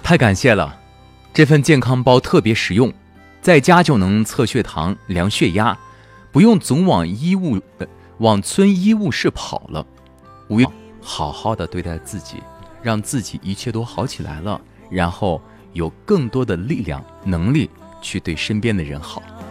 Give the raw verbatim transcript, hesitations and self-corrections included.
太感谢了，这份健康包特别实用，在家就能测血糖、量血压，不用总往医务、呃、往村医务室跑了。五月好好的对待自己，让自己一切都好起来了，然后有更多的力量、能力去对身边的人好。